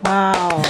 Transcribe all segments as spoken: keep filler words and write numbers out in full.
Wow.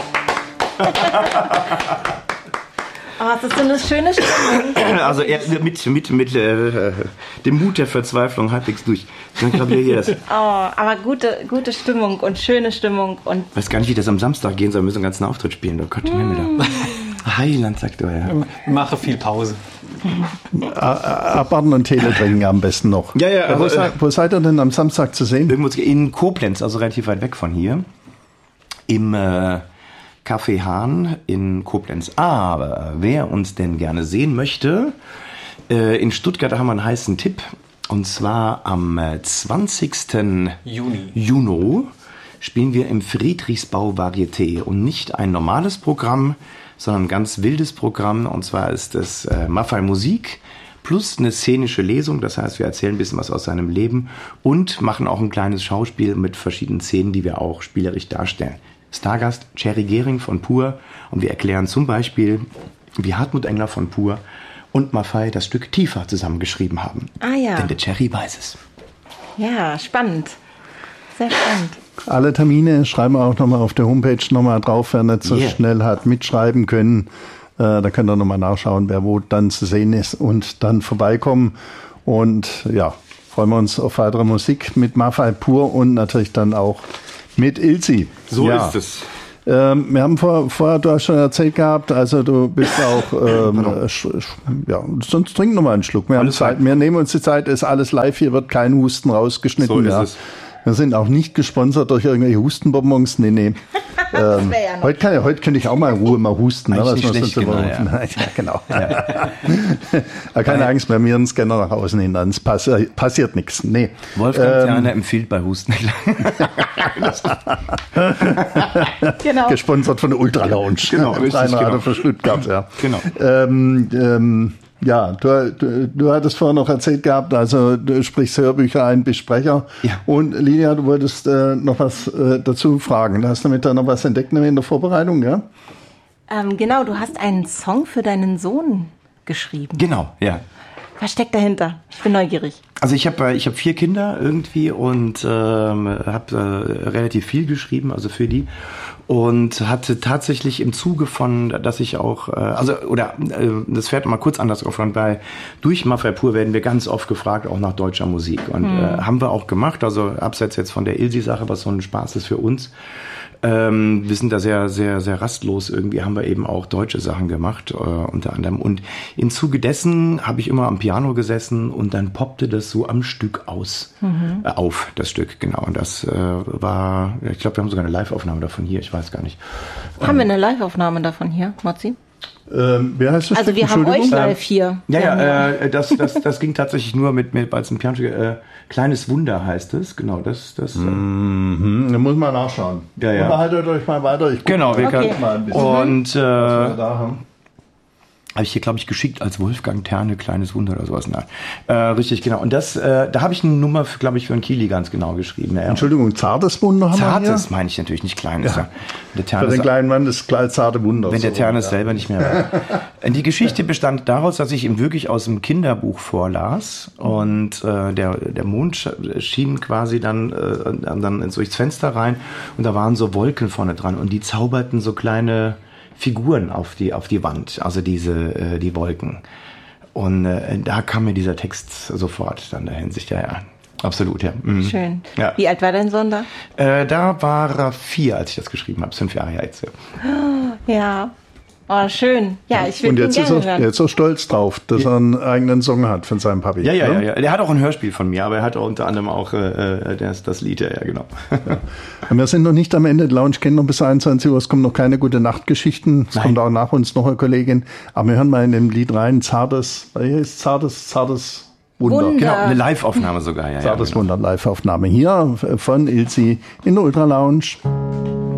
Oh, das ist so eine schöne Stimmung. Also er mit, mit, mit äh, dem Mut der Verzweiflung halbwegs durch. Dann glaube ich, hier ist. Oh, aber gute, gute Stimmung und schöne Stimmung. Und ich weiß gar nicht, wie das am Samstag gehen soll. Wir müssen einen ganzen Auftritt spielen. Oh Gott, mm. Heiland, sagt er. Ja. Mache viel Pause. Abwarten und Tele trinken am besten noch. Ja, ja. Also, wo, seid, wo seid ihr denn am Samstag zu sehen? Irgendwo in Koblenz, also relativ weit weg von hier. Im äh, Café Hahn in Koblenz. Aber wer uns denn gerne sehen möchte, äh, in Stuttgart haben wir einen heißen Tipp. Und zwar am zwanzigsten Juni. Juni spielen wir im Friedrichsbau Varieté. Und nicht ein normales Programm, sondern ein ganz wildes Programm. Und zwar ist es äh, Maffay Musik plus eine szenische Lesung. Das heißt, wir erzählen ein bisschen was aus seinem Leben und machen auch ein kleines Schauspiel mit verschiedenen Szenen, die wir auch spielerisch darstellen. Stargast Cherry Gehring von Pur. Und wir erklären zum Beispiel, wie Hartmut Engler von Pur und Maffay das Stück Tiefer zusammengeschrieben haben. Ah ja. Denn der Cherry weiß es. Ja, spannend. Sehr spannend. Alle Termine schreiben wir auch nochmal auf der Homepage nochmal drauf, wer nicht so yeah. schnell hat mitschreiben können. Äh, da könnt ihr nochmal nachschauen, wer wo dann zu sehen ist und dann vorbeikommen. Und ja, freuen wir uns auf weitere Musik mit Maffay Pur und natürlich dann auch mit Ilse. So ja. ist es. Ähm, wir haben vor, vorher, du hast schon erzählt gehabt, also du bist auch, ähm, sch, sch, ja, sonst trink noch mal einen Schluck. Wir haben Zeit, wir nehmen uns die Zeit, ist alles live, hier wird kein Husten rausgeschnitten. So ist ja. es. Wir sind auch nicht gesponsert durch irgendwelche Hustenbonbons. Nee, nee. ähm, ja heute, kann, heute könnte ich auch mal in Ruhe mal husten. Ne, was man sonst genau, ja. ja, genau. Ja. Keine Angst, bei mir einen Scanner nach außen hin, dann passi- passiert nichts. Nee. Wolfgang ähm, Zahner empfiehlt bei Husten. genau. Gesponsert von der Ultra Lounge. Genau, richtig, genau. Für Stuttgart, ja. Genau. Ähm, ähm, Ja, du, du, du hattest vorher noch erzählt gehabt, also du sprichst Hörbücher ein, bist Sprecher. Ja. Und Lydia, du wolltest äh, noch was äh, dazu fragen. Hast du damit da noch was entdeckt in der Vorbereitung, ja? Ähm, genau, du hast einen Song für deinen Sohn geschrieben. Genau, ja. Was steckt dahinter? Ich bin neugierig. Also ich habe ich hab vier Kinder irgendwie und ähm, habe äh, relativ viel geschrieben, also für die. Und hatte tatsächlich im Zuge von, dass ich auch, äh, also, oder, äh, das fährt mal kurz anders auf, bei, durch Maffay Pur werden wir ganz oft gefragt, auch nach deutscher Musik. Und hm. äh, haben wir auch gemacht, also abseits jetzt von der Ilse-Sache, was so ein Spaß ist für uns. Ähm, wir sind da sehr, sehr, sehr rastlos. Irgendwie haben wir eben auch deutsche Sachen gemacht, äh, unter anderem. Und im Zuge dessen habe ich immer am Piano gesessen und dann poppte das so am Stück aus, mhm. äh, auf, das Stück, genau. Und das äh, war, ich glaube, wir haben sogar eine Live-Aufnahme davon hier, ich weiß gar nicht. Haben ähm, wir eine Live-Aufnahme davon hier, Mozi? Ähm, wer heißt das also Stück? Wir haben euch live hier. Ja, ja, äh, das, das, das ging tatsächlich nur mit, mit als ein Pianostück. Äh, Kleines Wunder heißt es, genau. Das, das. Mhm. Da muss man nachschauen. Ja, ja. Unterhaltet euch mal weiter. Ich genau, wir okay. können mal ein bisschen. Und äh, was wir da haben. Habe ich hier, glaube ich, geschickt als Wolfgang Terne, Kleines Wunder oder sowas. Nein. Äh, richtig, genau. Und das, äh, da habe ich eine Nummer, glaube ich, für einen Kili ganz genau geschrieben. Ja. Entschuldigung, Zartes Wunder haben Zartes wir hier? Zartes meine ich natürlich, nicht Kleines. Ja. Ja. Der Terne für den kleinen Mann das kleine zarte Wunder. Wenn der so, Terne es ja. selber nicht mehr war. Die Geschichte bestand daraus, dass ich ihm wirklich aus dem Kinderbuch vorlas. Und äh, der, der Mond schien quasi dann, äh, dann durchs Fenster rein. Und da waren so Wolken vorne dran. Und die zauberten so kleine Figuren auf die auf die Wand, also diese äh, die Wolken. Und äh, da kam mir dieser Text sofort dann in der Hinsicht, ja, ja, absolut, ja. Mhm. Schön. Ja. Wie alt war dein Sohn da? Äh, da war er vier, als ich das geschrieben habe, fünf Jahre jetzt. Ja. Ja. Oh, schön. Ja, ich Und würde ihn jetzt ist, gerne er, hören. jetzt ist er stolz drauf, dass Ja. er einen eigenen Song hat von seinem Papi. Ja, ja, ne? ja, ja. Der hat auch ein Hörspiel von mir, aber er hat auch unter anderem auch äh, das, das Lied, ja, ja, genau. Ja. Wir sind noch nicht am Ende. Die Lounge kennt noch bis einundzwanzig Uhr. Es kommen noch keine gute Nachtgeschichten. Es Nein. kommt auch nach uns noch eine Kollegin. Aber wir hören mal in dem Lied rein. Zartes, hier ist Zartes, Zartes Wunder. Wunder. Genau, eine Live-Aufnahme sogar, ja. Zartes ja, genau. Wunder, Live-Aufnahme hier von Ilse in der Ultra Lounge.